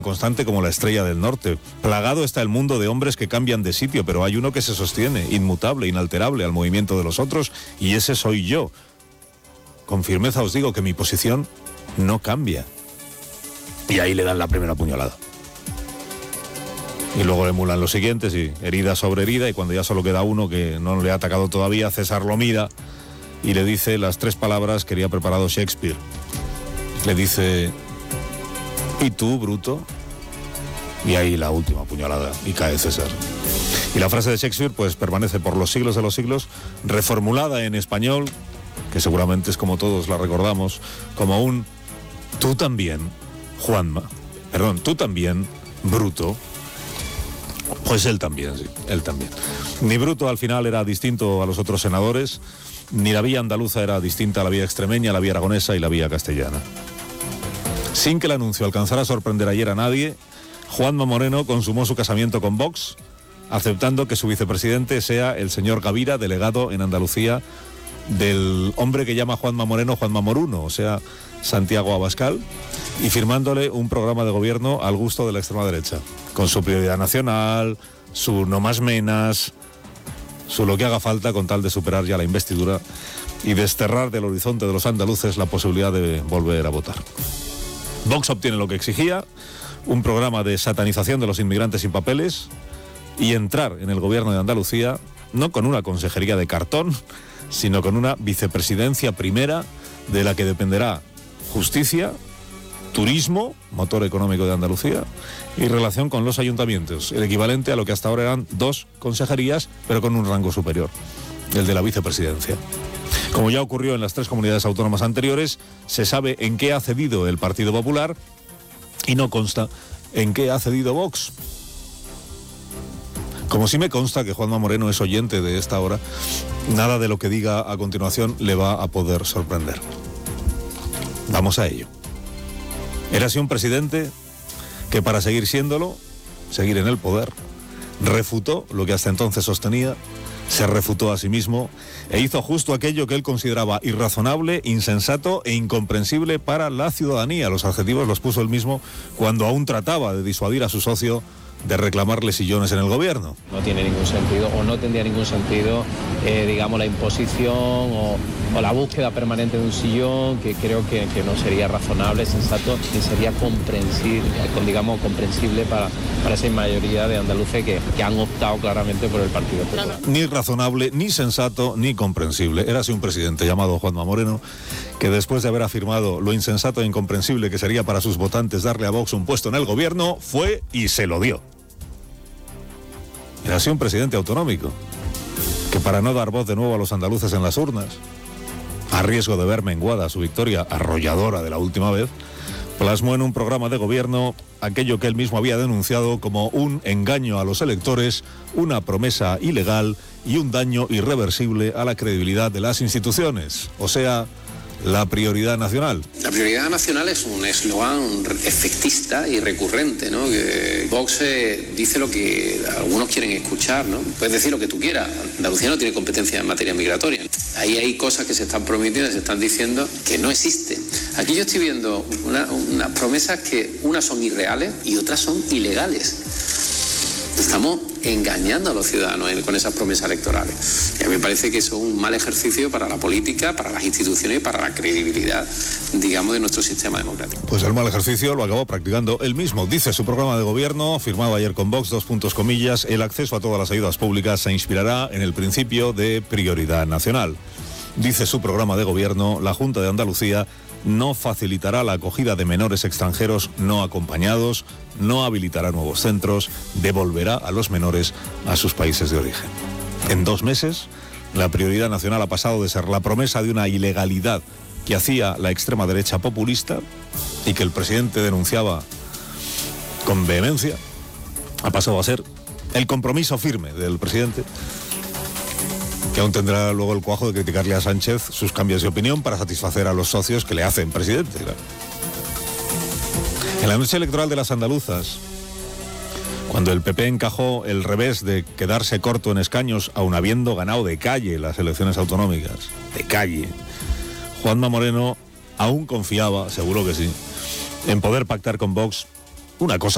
constante como la estrella del norte. Plagado está el mundo de hombres que cambian de sitio, pero hay uno que se sostiene, inmutable, inalterable al movimiento de los otros, y ese soy yo. Con firmeza os digo que mi posición no cambia. Y ahí le dan la primera puñalada. Y luego emulan los siguientes, y herida sobre herida, y cuando ya solo queda uno que no le ha atacado todavía, César lo mira y le dice las 3 palabras que había preparado Shakespeare. Le dice: ¿y tú, bruto? Y ahí la última puñalada, y cae César. Y la frase de Shakespeare pues permanece por los siglos de los siglos, reformulada en español, que seguramente es como todos la recordamos, como un: tú también, Juanma, perdón, tú también, bruto. Pues él también, sí, él también. Ni Bruto al final era distinto a los otros senadores, ni la vía andaluza era distinta a la vía extremeña, la vía aragonesa y la vía castellana. Sin que el anuncio alcanzara a sorprender ayer a nadie, Juanma Moreno consumó su casamiento con Vox, aceptando que su vicepresidente sea el señor Gavira, delegado en Andalucía del hombre que llama Juanma Moreno Juanma Moruno, o sea, Santiago Abascal, y firmándole un programa de gobierno al gusto de la extrema derecha, con su prioridad nacional, su no más menas, su lo que haga falta con tal de superar ya la investidura y desterrar del horizonte de los andaluces la posibilidad de volver a votar. Vox obtiene lo que exigía, un programa de satanización de los inmigrantes sin papeles, y entrar en el gobierno de Andalucía no con una consejería de cartón, sino con una vicepresidencia primera de la que dependerá justicia, turismo, motor económico de Andalucía, y relación con los ayuntamientos, el equivalente a lo que hasta ahora eran 2 consejerías, pero con un rango superior, el de la vicepresidencia. Como ya ocurrió en las 3 comunidades autónomas anteriores, se sabe en qué ha cedido el Partido Popular y no consta en qué ha cedido Vox. Como sí me consta que Juanma Moreno es oyente de esta hora, nada de lo que diga a continuación le va a poder sorprender. Vamos a ello. Érase un presidente que, para seguir siéndolo, seguir en el poder, refutó lo que hasta entonces sostenía, se refutó a sí mismo e hizo justo aquello que él consideraba irrazonable, insensato e incomprensible para la ciudadanía. Los adjetivos los puso él mismo cuando aún trataba de disuadir a su socio de reclamarle sillones en el gobierno. No tiene ningún sentido, o no tendría ningún sentido, digamos, la imposición o la búsqueda permanente de un sillón, que creo que no sería razonable, sensato, ni sería comprensible para esa mayoría de andaluces que han optado claramente por el Partido Popular. Ni razonable, ni sensato, ni comprensible. Érase un presidente llamado Juanma Moreno, que después de haber afirmado lo insensato e incomprensible que sería para sus votantes darle a Vox un puesto en el gobierno, fue y se lo dio. Era así un presidente autonómico, que para no dar voz de nuevo a los andaluces en las urnas, a riesgo de ver menguada su victoria arrolladora de la última vez, plasmó en un programa de gobierno aquello que él mismo había denunciado como un engaño a los electores, una promesa ilegal y un daño irreversible a la credibilidad de las instituciones, o sea, la prioridad nacional. La prioridad nacional es un eslogan efectista y recurrente, ¿no? Que Vox dice lo que algunos quieren escuchar, ¿no? Puedes decir lo que tú quieras. Andalucía no tiene competencia en materia migratoria. Ahí hay cosas que se están prometiendo, se están diciendo que no existen. Aquí yo estoy viendo unas promesas que unas son irreales y otras son ilegales. Estamos engañando a los ciudadanos con esas promesas electorales. Y a mí me parece que eso es un mal ejercicio para la política, para las instituciones y para la credibilidad, digamos, de nuestro sistema democrático. Pues el mal ejercicio lo acabó practicando él mismo. Dice su programa de gobierno, firmado ayer con Vox, : el acceso a todas las ayudas públicas se inspirará en el principio de prioridad nacional. Dice su programa de gobierno, la Junta de Andalucía no facilitará la acogida de menores extranjeros no acompañados, no habilitará nuevos centros, devolverá a los menores a sus países de origen. En 2 meses, la prioridad nacional ha pasado de ser la promesa de una ilegalidad que hacía la extrema derecha populista y que el presidente denunciaba con vehemencia, ha pasado a ser el compromiso firme del presidente, que aún tendrá luego el cuajo de criticarle a Sánchez sus cambios de opinión para satisfacer a los socios que le hacen presidente. Claro. En la noche electoral de las andaluzas, cuando el PP encajó el revés de quedarse corto en escaños, aun habiendo ganado de calle las elecciones autonómicas, de calle, Juanma Moreno aún confiaba, seguro que sí, en poder pactar con Vox una cosa